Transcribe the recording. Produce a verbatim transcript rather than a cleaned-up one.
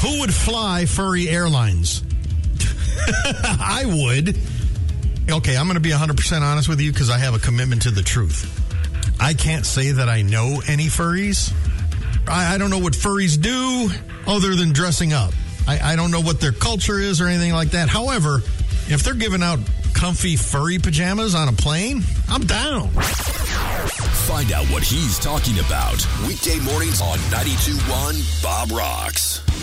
Who would fly furry airlines? I would. Okay, I'm going to be one hundred percent honest with you because I have a commitment to the truth. I can't say that I know any furries. I, I don't know what furries do other than dressing up. I, I don't know what their culture is or anything like that. However, if they're giving out comfy furry pajamas on a plane, I'm down. Find out what he's talking about. Weekday mornings on ninety-two point one Bob Rocks.